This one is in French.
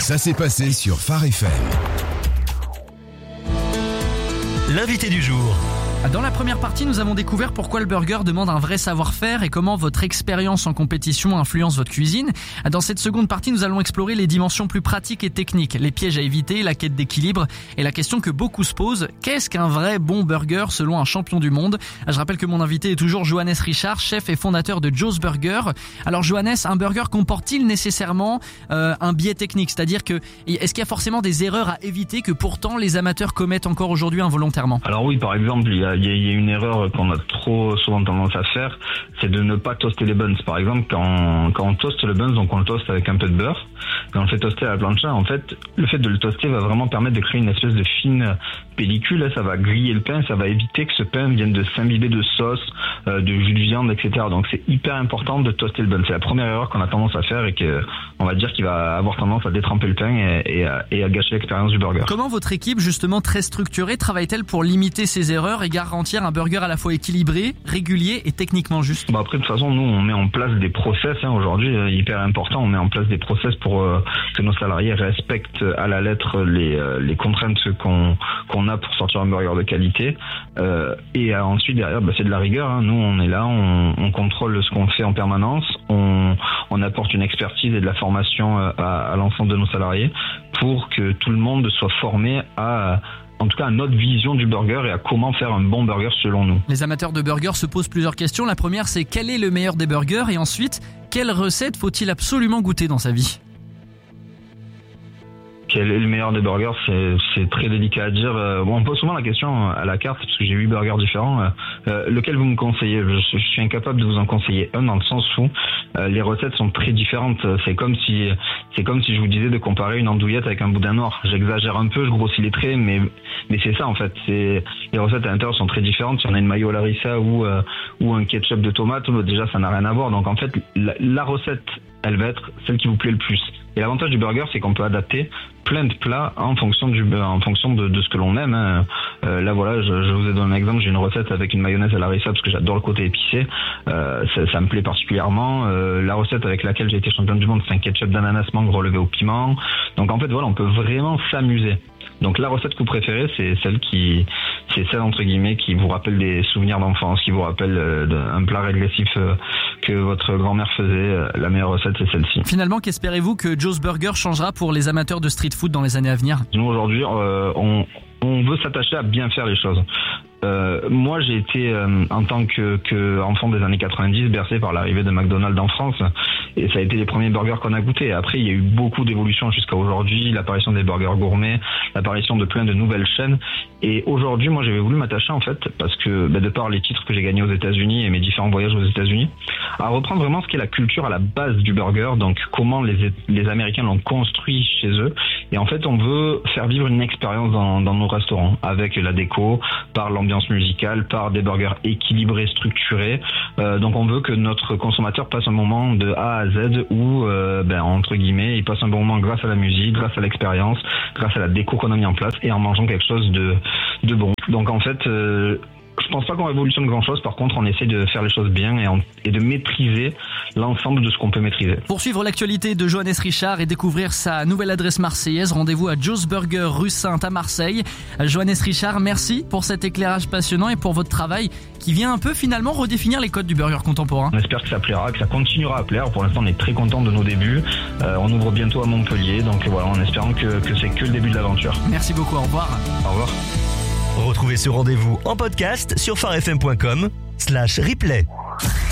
Ça s'est passé sur Phare FM. L'invité du jour. Dans la première partie, nous avons découvert pourquoi le burger demande un vrai savoir-faire et comment votre expérience en compétition influence votre cuisine. Dans cette seconde partie, nous allons explorer les dimensions plus pratiques et techniques, les pièges à éviter, la quête d'équilibre et la question que beaucoup se posent, qu'est-ce qu'un vrai bon burger selon un champion du monde? Je rappelle que mon invité est toujours Johannes Richard, chef et fondateur de Joe's Burger. Alors Johannes, un burger comporte-t-il nécessairement un biais technique? C'est-à-dire que est-ce qu'il y a forcément des erreurs à éviter que pourtant les amateurs commettent encore aujourd'hui involontairement? Alors oui, par exemple, il y a une erreur qu'on a trop souvent tendance à faire, c'est de ne pas toaster les buns. Par exemple, quand on toaste le buns, donc on le toaste avec un peu de beurre, et on le fait toaster à la plancha, en fait, le fait de le toaster va vraiment permettre de créer une espèce de fine pellicule, ça va griller le pain, ça va éviter que ce pain vienne de s'imbiber de sauce, de jus de viande, etc. Donc c'est hyper important de toaster le bun. C'est la première erreur qu'on a tendance à faire et que on va dire qu'il va avoir tendance à détremper le pain et à gâcher l'expérience du burger. Comment votre équipe, justement très structurée, travaille-t-elle pour limiter ces erreurs et garantir un burger à la fois équilibré, régulier et techniquement juste? Après, de toute façon, nous, on met en place des process, aujourd'hui, hyper important. On met en place des process pour que nos salariés respectent à la lettre les contraintes qu'on a pour sortir un burger de qualité. Et ensuite, derrière, c'est de la rigueur. Nous, on est là, on contrôle ce qu'on fait en permanence. On apporte une expertise et de la formation à l'ensemble de nos salariés pour que tout le monde soit formé en tout cas à notre vision du burger et à comment faire un bon burger selon nous. Les amateurs de burgers se posent plusieurs questions. La première, c'est quel est le meilleur des burgers? Et ensuite, quelle recette faut-il absolument goûter dans sa vie? Quel est le meilleur des burgers? C'est très délicat à dire. On me pose souvent la question à la carte parce que j'ai 8 burgers différents. Lequel vous me conseillez? Je suis incapable de vous en conseiller un dans le sens où les recettes sont très différentes. C'est comme si je vous disais de comparer une andouillette avec un boudin noir. J'exagère un peu, je grossis les traits, mais c'est ça en fait. Les recettes à l'intérieur sont très différentes. Si on a une mayo larissa ou un ketchup de tomate, déjà ça n'a rien à voir. Donc en fait, la recette, elle va être celle qui vous plaît le plus. Et l'avantage du burger, c'est qu'on peut adapter plein de plats en fonction de ce que l'on aime. Là, voilà, je vous ai donné un exemple. J'ai une recette avec une mayonnaise à la harissa parce que j'adore le côté épicé. Ça me plaît particulièrement. La recette avec laquelle j'ai été champion du monde, c'est un ketchup d'ananas mangue relevé au piment. Donc en fait, voilà, on peut vraiment s'amuser. Donc la recette que vous préférez, c'est celle entre guillemets qui vous rappelle des souvenirs d'enfance, qui vous rappelle un plat régressif que votre grand-mère faisait. La meilleure recette, c'est celle-ci. Finalement, qu'espérez-vous que Joe's Burger changera pour les amateurs de street food dans les années à venir? Nous aujourd'hui, on veut s'attacher à bien faire les choses. Moi, j'ai été en tant que enfant des années 90 bercé par l'arrivée de McDonald's en France et ça a été les premiers burgers qu'on a goûtés. Après, il y a eu beaucoup d'évolutions jusqu'à aujourd'hui, l'apparition des burgers gourmets, l'apparition de plein de nouvelles chaînes. Et aujourd'hui, moi, j'avais voulu m'attacher en fait parce que de par les titres que j'ai gagnés aux États-Unis et mes différents voyages aux États-Unis, à reprendre vraiment ce qu'est la culture à la base du burger, donc comment les Américains l'ont construit chez eux. Et en fait, on veut faire vivre une expérience dans nos restaurants avec la déco, par l'ambiance musicale, par des burgers équilibrés, structurés. Donc on veut que notre consommateur passe un moment de A à Z où, entre guillemets, il passe un bon moment grâce à la musique, grâce à l'expérience, grâce à la déco qu'on a mis en place et en mangeant quelque chose de bon. Donc en fait, je pense pas qu'on révolutionne grand chose. Par contre, on essaie de faire les choses bien et de maîtriser l'ensemble de ce qu'on peut maîtriser. Pour suivre l'actualité de Johannes Richard et découvrir sa nouvelle adresse marseillaise, rendez-vous à Joe's Burger rue Sainte à Marseille. Johannes Richard, merci pour cet éclairage passionnant et pour votre travail qui vient un peu finalement redéfinir les codes du burger contemporain. On espère que ça plaira, que ça continuera à plaire. Pour l'instant, on est très content de nos débuts. On ouvre bientôt à Montpellier, donc voilà, en espérant que c'est que le début de l'aventure. Merci beaucoup, au revoir. Au revoir. Retrouvez ce rendez-vous en podcast sur pharefm.com/replay.